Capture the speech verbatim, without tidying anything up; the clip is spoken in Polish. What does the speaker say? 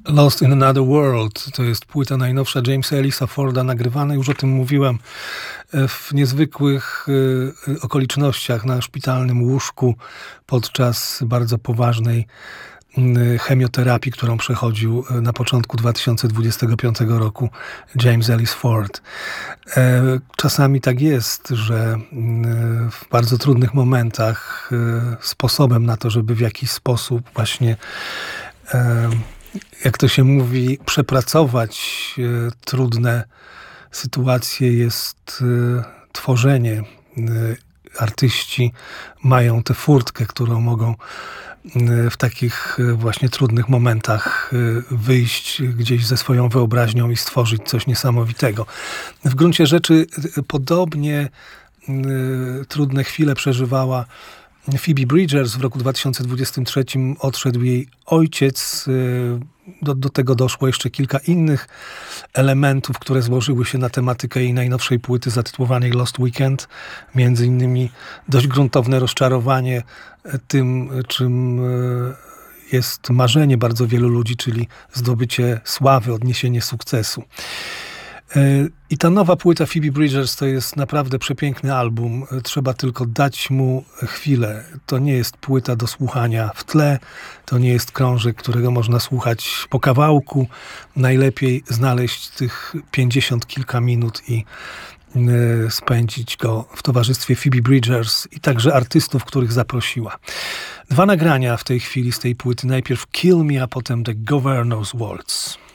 Lost in Another World to jest płyta najnowsza Jamesa Ellisa Forda, nagrywana, już o tym mówiłem, w niezwykłych okolicznościach na szpitalnym łóżku podczas bardzo poważnej chemioterapii, którą przechodził na początku dwa tysiące dwudziestego piątego roku James Ellis Ford. Czasami tak jest, że w bardzo trudnych momentach sposobem na to, żeby w jakiś sposób właśnie, jak to się mówi, przepracować trudne sytuacje, jest tworzenie. Artyści mają tę furtkę, którą mogą w takich właśnie trudnych momentach wyjść gdzieś ze swoją wyobraźnią i stworzyć coś niesamowitego. W gruncie rzeczy podobnie trudne chwile przeżywała Phoebe Bridgers. W roku dwa tysiące dwudziestym trzecim odszedł jej ojciec. Do, do tego doszło jeszcze kilka innych elementów, które złożyły się na tematykę jej najnowszej płyty zatytułowanej Lost Weekend. Między innymi dość gruntowne rozczarowanie tym, czym jest marzenie bardzo wielu ludzi, czyli zdobycie sławy, odniesienie sukcesu. I ta nowa płyta Phoebe Bridgers to jest naprawdę przepiękny album. Trzeba tylko dać mu chwilę. To nie jest płyta do słuchania w tle. To nie jest krążek, którego można słuchać po kawałku. Najlepiej znaleźć tych pięćdziesiąt kilka minut i spędzić go w towarzystwie Phoebe Bridgers i także artystów, których zaprosiła. Dwa nagrania w tej chwili z tej płyty. Najpierw Kill Me, a potem The Governor's Waltz.